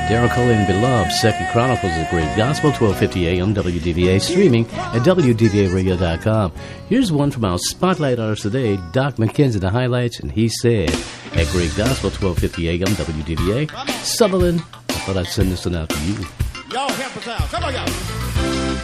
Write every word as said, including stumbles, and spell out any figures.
Darren Coley and Beloved, Second Chronicles of Great Gospel, twelve fifty A M, W D V A, streaming at W D V A radio dot com. Here's one from our Spotlight artist today, Doc McKenzie, the highlights, and he said, at Great Gospel, twelve fifty A M, W D V A, Sutherland, I thought I'd send this one out to you. Y'all help us out. Come on, y'all.